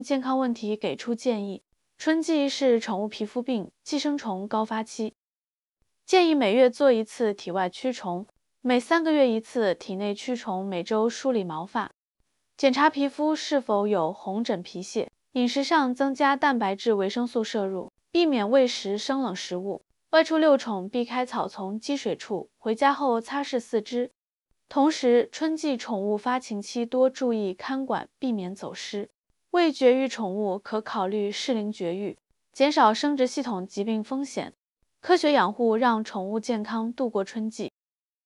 健康问题给出建议。春季是宠物皮肤病、寄生虫高发期，建议每月做一次体外驱虫，每3个月一次体内驱虫，每周梳理毛发，检查皮肤是否有红疹皮屑。饮食上增加蛋白质、维生素摄入，避免喂食生冷食物。外出遛宠避开草丛、积水处，回家后擦拭四肢。同时，春季宠物发情期多注意看管，避免走失。未绝育宠物可考虑适龄绝育，减少生殖系统疾病风险。科学养护让宠物健康度过春季。